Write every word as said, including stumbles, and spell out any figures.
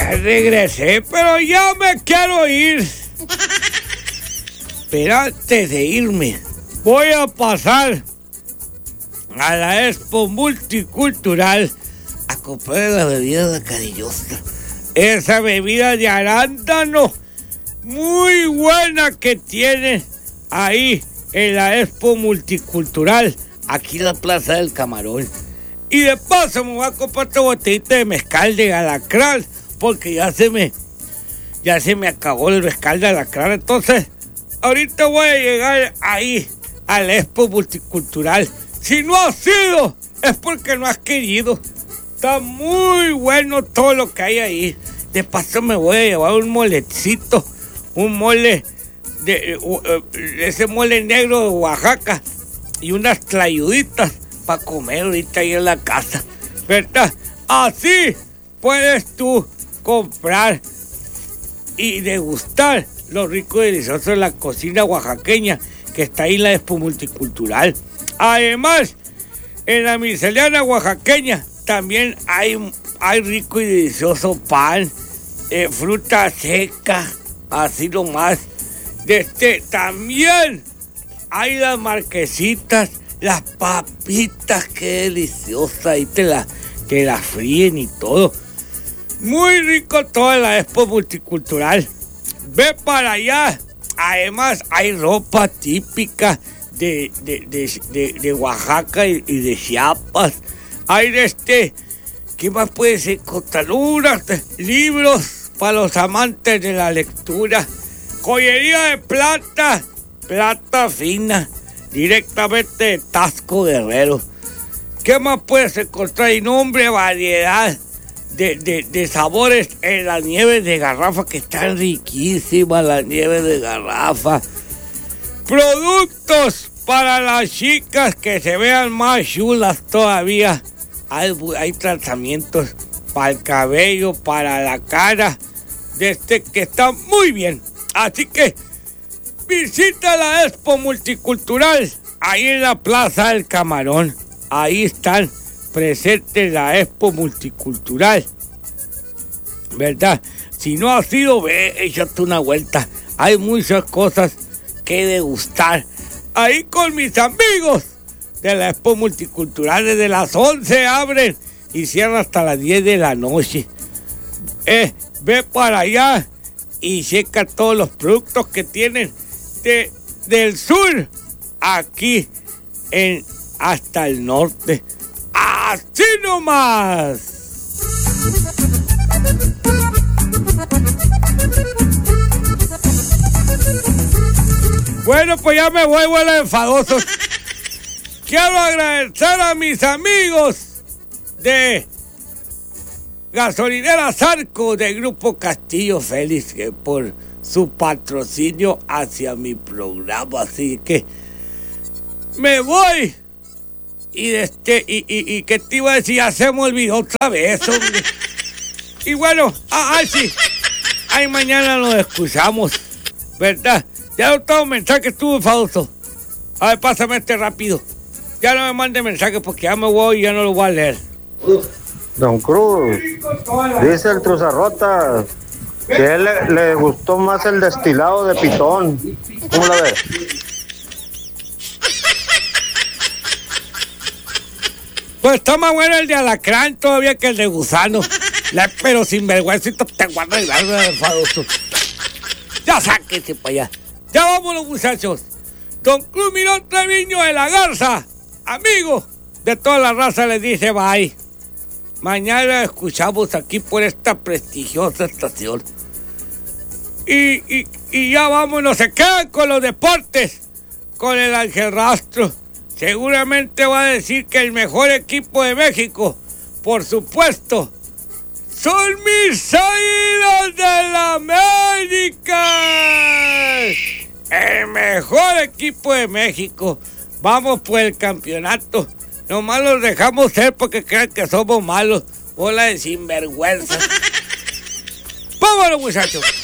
Ya regresé, pero ya me quiero ir. Pero antes de irme, voy a pasar a la Expo Multicultural a comprar la bebida cariñosa. Esa bebida de arándano muy buena que tiene ahí en la Expo Multicultural, aquí en la Plaza del Camarón. Y de paso me voy a comprar esta botellita de mezcal de alacrán, porque ya se me, ya se me acabó el mezcal de alacrán. Entonces, ahorita voy a llegar ahí a la Expo Multicultural. Si no has sido, es porque no has querido. Está muy bueno todo lo que hay ahí. De paso me voy a llevar un molecito, un mole, de, de ese mole negro de Oaxaca y unas tlayuditas para comer ahorita ahí en la casa, ¿verdad? Así puedes tú comprar y degustar lo rico y delicioso de la cocina oaxaqueña que está ahí en la Expo Multicultural. Además, en la miscelánea oaxaqueña también hay, hay rico y delicioso pan, eh, fruta seca, así nomás. De este, también hay las marquesitas, las papitas, qué deliciosa, y te las te la fríen y todo. Muy rico toda la Expo Multicultural. Ve para allá. Además, hay ropa típica de, de, de, de, de Oaxaca y, y de Chiapas. Hay de este, ¿qué más puede ser? Contaduras, libros para los amantes de la lectura. Joyería de plata, plata fina, directamente de Tasco Guerrero. ¿Qué más puedes encontrar? Y nombre, variedad de, de, de sabores en las nieves de garrafa, que están riquísimas las nieves de garrafa. Productos para las chicas que se vean más chulas todavía. Hay, hay tratamientos para el cabello, para la cara, de este que están muy bien. Así que visita la Expo Multicultural, ahí en la Plaza del Camarón. Ahí están presentes la Expo Multicultural, ¿verdad? Si no has ido, ve, échate una vuelta. Hay muchas cosas que degustar ahí con mis amigos de la Expo Multicultural. Desde las once abren y cierran hasta las diez de la noche. Eh, ve para allá y checa todos los productos que tienen de, del sur aquí en hasta el norte. ¡Así nomás! Bueno, pues ya me voy, bueno, enfadosos. Quiero agradecer a mis amigos de Gasolinera Zarco del Grupo Castillo Félix, que por su patrocinio hacia mi programa. Así que me voy. Y este, y, y, y que te iba a decir, ya se me olvidó otra vez, hombre. Y bueno, ah, ah, sí. Ay, mañana nos escuchamos, ¿verdad? Ya no tengo mensaje, estuvo falso. A ver, pásame este rápido. Ya no me mande mensaje porque ya me voy y ya no lo voy a leer. Don Cruz, dice el Truzarrota que a él le, le gustó más el destilado de pitón. ¿Cómo la ves? Pues está más bueno el de alacrán todavía que el de gusano. La, pero sin vergüencito te guarda el alma de enfadoso. Ya sáquese para allá. Ya vámonos, muchachos. Don Cruz Mirón Treviño de la Garza, amigo de toda la raza, les dice bye. Mañana escuchamos aquí por esta prestigiosa estación. Y, y, y ya vámonos, se quedan con los deportes, con el Ángel Rastro. Seguramente va a decir que el mejor equipo de México, por supuesto, son mis Águilas de la América. El mejor equipo de México. Vamos por el campeonato. Nomás los dejamos ser porque creen que somos malos. Bola de sinvergüenza. Vámonos, muchachos.